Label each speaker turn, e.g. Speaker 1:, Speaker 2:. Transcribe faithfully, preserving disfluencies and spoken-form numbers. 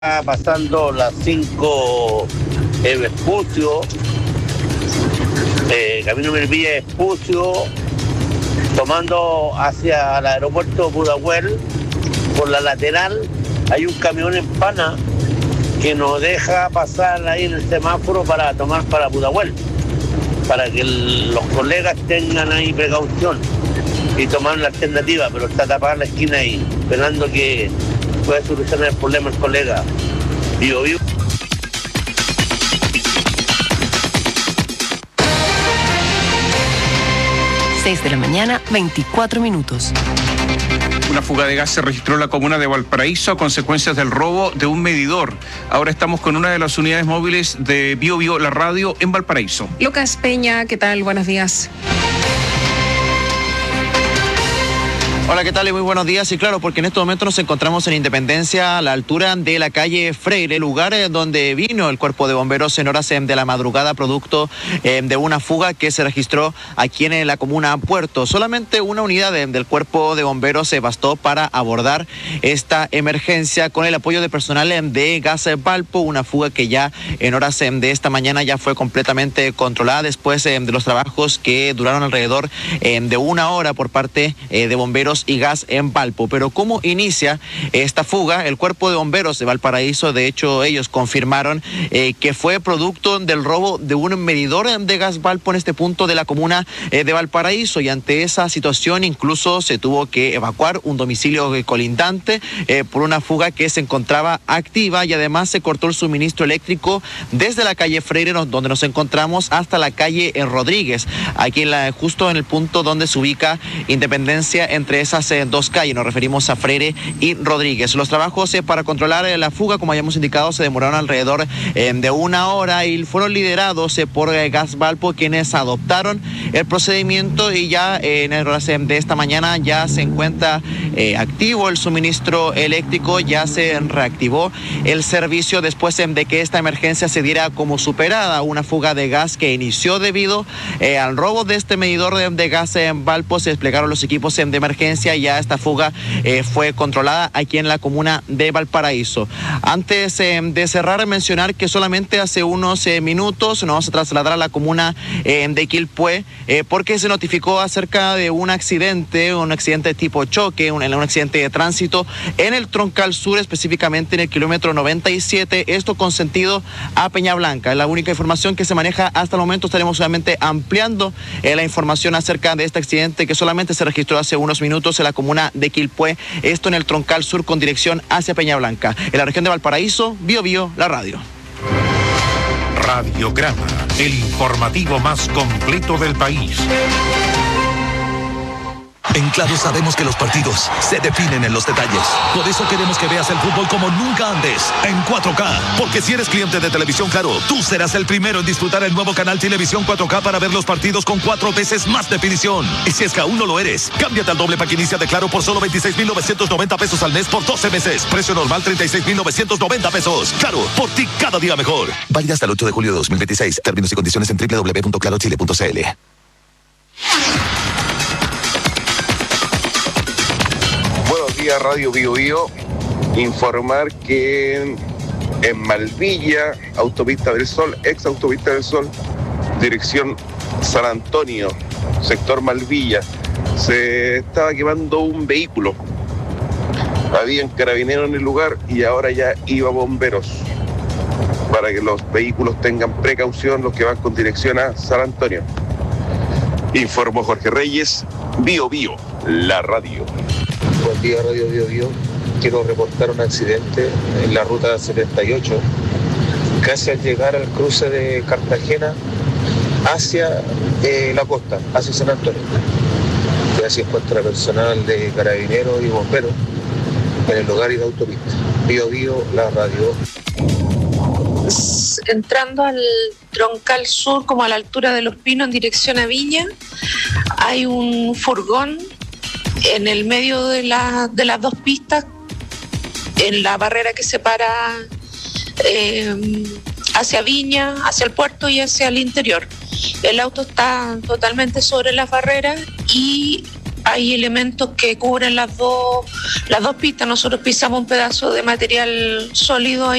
Speaker 1: pasando las cinco eh, Vespucio, eh, camino Melvilla Vespucio, tomando hacia el aeropuerto Pudahuel, por la lateral hay un camión en pana que nos deja pasar ahí en el semáforo para tomar para Pudahuel, para que el, los colegas tengan ahí precaución y tomar la alternativa, pero está tapada la esquina ahí, esperando que pueda solucionar el problema el colega. Vivo, vivo.
Speaker 2: seis de la mañana, veinticuatro minutos.
Speaker 3: Una fuga de gas se registró en la comuna de Valparaíso a consecuencias del robo de un medidor. Ahora estamos con una de las unidades móviles de Bio Bio, la radio, en Valparaíso.
Speaker 4: Lucas Peña, ¿qué tal? Buenos días.
Speaker 5: Hola, ¿qué tal? Y muy buenos días. Y claro, porque en este momento nos encontramos en Independencia, a la altura de la calle Freire, lugar donde vino el cuerpo de bomberos en horas de la madrugada, producto eh, de una fuga que se registró aquí en la comuna Puerto. Solamente una unidad de, del cuerpo de bomberos se bastó para abordar esta emergencia con el apoyo de personal de Gas Valpo, una fuga que ya en horas de esta mañana ya fue completamente controlada después eh, de los trabajos que duraron alrededor eh, de una hora por parte eh, de bomberos y gas en Valpo. Pero ¿cómo inicia esta fuga? El cuerpo de bomberos de Valparaíso, de hecho ellos confirmaron eh, que fue producto del robo de un medidor de gas Valpo en este punto de la comuna eh, de Valparaíso, y ante esa situación incluso se tuvo que evacuar un domicilio colindante eh, por una fuga que se encontraba activa, y además se cortó el suministro eléctrico desde la calle Freire, donde nos encontramos, hasta la calle Rodríguez, aquí en la, justo en el punto donde se ubica Independencia entre esas dos calles. Nos referimos a Freire y Rodríguez. Los trabajos eh, para controlar eh, la fuga, como hayamos indicado, se demoraron alrededor eh, de una hora y fueron liderados eh, por eh, Gas Valpo, quienes adoptaron el procedimiento, y ya eh, en el horas eh, de esta mañana ya se encuentra eh, activo el suministro eléctrico, ya se reactivó el servicio después eh, de que esta emergencia se diera como superada. Una fuga de gas que inició debido eh, al robo de este medidor de, de gas en Valpo. Se desplegaron los equipos eh, de emergencia. Ya esta fuga eh, fue controlada aquí en la comuna de Valparaíso. Antes eh, de cerrar, mencionar que solamente hace unos eh, minutos nos vamos a trasladar a la comuna eh, de Quilpué eh, porque se notificó acerca de un accidente, un accidente tipo choque, un, un accidente de tránsito en el Troncal Sur, específicamente en el kilómetro noventa y siete, esto con sentido a Peña Blanca. Es la única información que se maneja hasta el momento. Estaremos solamente ampliando eh, la información acerca de este accidente que solamente se registró hace unos minutos en la comuna de Quilpué, esto en el Troncal Sur con dirección hacia Peña Blanca. En la región de Valparaíso, Bio Bio, la radio.
Speaker 6: Radiograma, el informativo más completo del país.
Speaker 7: En Claro sabemos que los partidos se definen en los detalles. Por eso queremos que veas el fútbol como nunca antes, en cuatro K. Porque si eres cliente de Televisión Claro, tú serás el primero en disfrutar el nuevo canal Televisión cuatro K para ver los partidos con cuatro veces más definición. Y si es que aún no lo eres, cámbiate al doble pack inicia de Claro por solo veintiséis mil novecientos noventa pesos al mes por doce meses. Precio normal treinta y seis mil novecientos noventa pesos. Claro, por ti cada día mejor. Válida hasta el ocho de julio de dos mil veintiséis. Términos y condiciones en doble u doble u doble u punto claro chile punto c l.
Speaker 8: Radio Bio Bio, informar que en Malvilla, Autopista del Sol, ex Autopista del Sol, dirección San Antonio, sector Malvilla, se estaba quemando un vehículo. Habían carabineros en el lugar y ahora ya iba bomberos, para que los vehículos tengan precaución, los que van con dirección a San Antonio. Informó Jorge Reyes, Bio Bio, la radio.
Speaker 9: Buen día, Radio Bio Bio. Quiero reportar un accidente en la ruta setenta y ocho, casi al llegar al cruce de Cartagena hacia eh, la costa, hacia San Antonio. Ya se encuentra personal de carabineros y bomberos en el lugar y de autopista. Bio Bio, la radio.
Speaker 10: Entrando al Troncal Sur, como a la altura de Los Pinos, en dirección a Viña, hay un furgón en el medio de, la, de las dos pistas, en la barrera que separa eh, hacia Viña, hacia el puerto y hacia el interior. El auto está totalmente sobre las barreras y hay elementos que cubren las dos, las dos pistas. Nosotros pisamos un pedazo de material sólido ahí